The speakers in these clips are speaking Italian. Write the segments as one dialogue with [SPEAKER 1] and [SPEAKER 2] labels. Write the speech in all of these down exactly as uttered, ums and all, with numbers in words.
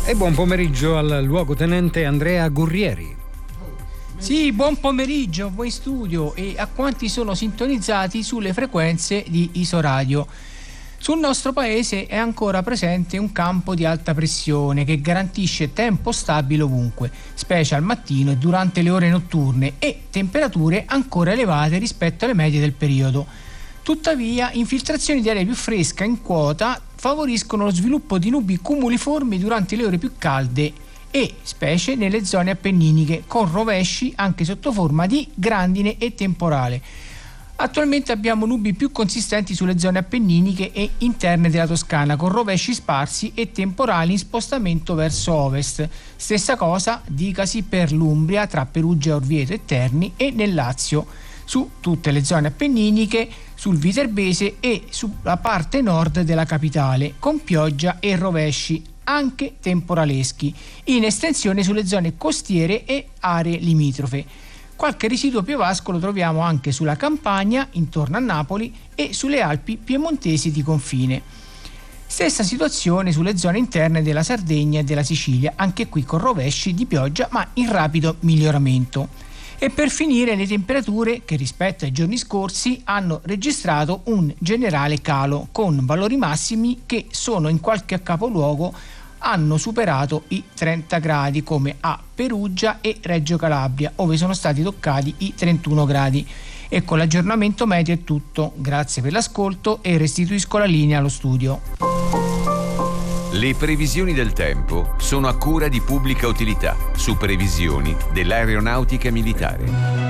[SPEAKER 1] E buon pomeriggio al luogotenente Andrea Gurrieri.
[SPEAKER 2] Sì, buon pomeriggio, buon studio e a quanti sono sintonizzati sulle frequenze di Isoradio. Sul nostro paese è ancora presente un campo di alta pressione che garantisce tempo stabile ovunque, specie al mattino e durante le ore notturne, e temperature ancora elevate rispetto alle medie del periodo. Tuttavia, infiltrazioni di aria più fresca in quota favoriscono lo sviluppo di nubi cumuliformi durante le ore più calde e specie nelle zone appenniniche, con rovesci anche sotto forma di grandine e temporale. Attualmente abbiamo nubi più consistenti sulle zone appenniniche e interne della Toscana, con rovesci sparsi e temporali in spostamento verso ovest. Stessa cosa dicasi per l'Umbria, tra Perugia, Orvieto e Terni, e nel Lazio, su tutte le zone appenniniche, sul Viterbese e sulla parte nord della capitale, con pioggia e rovesci anche temporaleschi, in estensione sulle zone costiere e aree limitrofe. Qualche residuo piovasco lo troviamo anche sulla Campania, intorno a Napoli, e sulle Alpi piemontesi di confine. Stessa situazione sulle zone interne della Sardegna e della Sicilia, anche qui con rovesci di pioggia ma in rapido miglioramento. E per finire le temperature, che rispetto ai giorni scorsi hanno registrato un generale calo, con valori massimi che sono in qualche capoluogo hanno superato i trenta gradi, come a Perugia e Reggio Calabria, dove sono stati toccati i trentuno gradi. E con l'aggiornamento medio è tutto. Grazie per l'ascolto e restituisco la linea allo studio.
[SPEAKER 3] Le previsioni del tempo sono a cura di Pubblica Utilità, su previsioni dell'Aeronautica Militare.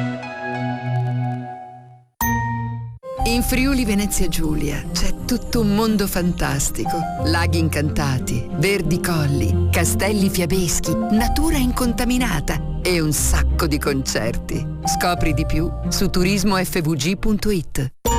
[SPEAKER 4] In Friuli Venezia Giulia c'è tutto un mondo fantastico. Laghi incantati, verdi colli, castelli fiabeschi, natura incontaminata e un sacco di concerti. Scopri di più su turismo f v g punto i t.